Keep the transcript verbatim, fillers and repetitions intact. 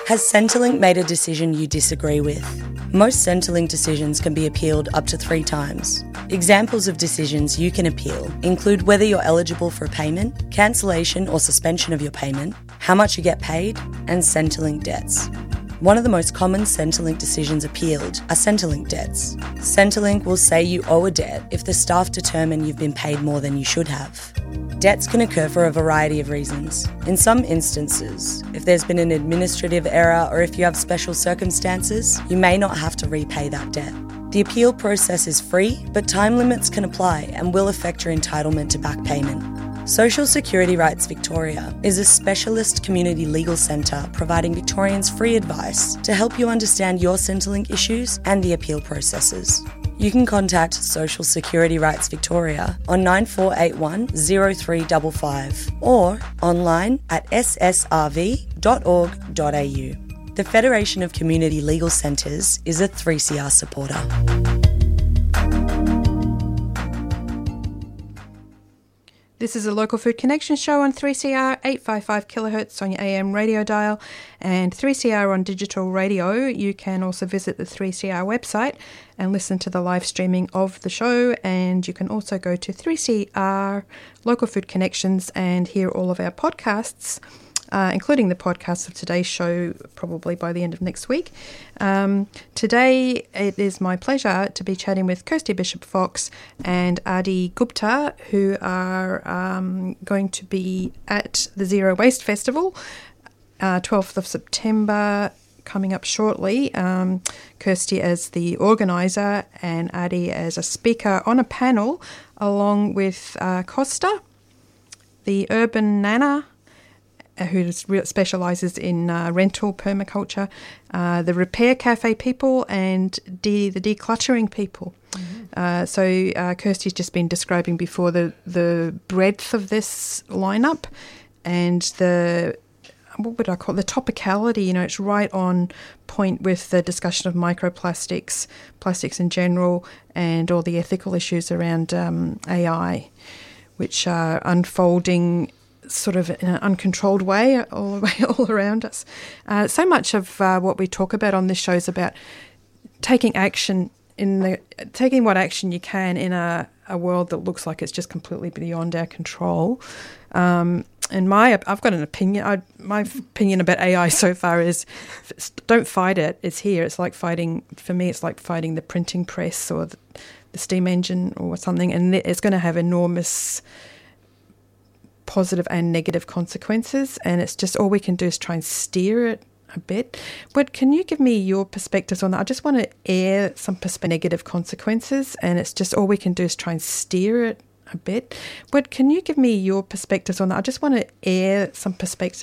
Has Centrelink made a decision you disagree with? Most Centrelink decisions can be appealed up to three times. Examples of decisions you can appeal include whether you're eligible for a payment, cancellation or suspension of your payment, how much you get paid, and Centrelink debts. One of the most common Centrelink decisions appealed are Centrelink debts. Centrelink will say you owe a debt if the staff determine you've been paid more than you should have. Debts can occur for a variety of reasons. In some instances, if there's been an administrative error or if you have special circumstances, you may not have to repay that debt. The appeal process is free, but time limits can apply and will affect your entitlement to back payment. Social Security Rights Victoria is a specialist community legal centre providing Victorians free advice to help you understand your Centrelink issues and the appeal processes. You can contact Social Security Rights Victoria on nine four eight one, zero three five five or online at s s r v dot org dot a u. The Federation of Community Legal Centres is a three C R supporter. This is a Local Food Connection show on three C R, eight fifty-five kilohertz on your A M radio dial and three C R on digital radio. You can also visit the three C R website and listen to the live streaming of the show, and you can also go to three C R Local Food Connections and hear all of our podcasts, Uh, including the podcast of today's show, probably by the end of next week. Um, today, it is my pleasure to be chatting with Kirsty Bishop-Fox and Adi Gupta, who are um, going to be at the Zero Waste Festival, uh, twelfth of September, coming up shortly. Um, Kirsty as the organiser and Adi as a speaker on a panel, along with uh, Costa, the urban nana, who specialises in uh, rental permaculture, uh, the repair cafe people, and de- the decluttering people. Mm-hmm. Uh, so uh, Kirsty's just been describing before the, the breadth of this lineup and the, what would I call it, the topicality. You know, it's right on point with the discussion of microplastics, plastics in general, and all the ethical issues around um, A I, which are unfolding sort of in an uncontrolled way all, all around us. Uh, so much of uh, what we talk about on this show is about taking action in the taking what action you can in a, a world that looks like it's just completely beyond our control. Um, and my I've got an opinion. I, my opinion about A I so far is don't fight it. It's here. It's like fighting, for me, it's like fighting the printing press or the, the steam engine or something, and it's going to have enormous positive and negative consequences, and it's just all we can do is try and steer it a bit. But can you give me your perspectives on that? I just want to air some persp- negative consequences, and it's just all we can do is try and steer it a bit. But can you give me your perspectives on that? I just want to air some perspectives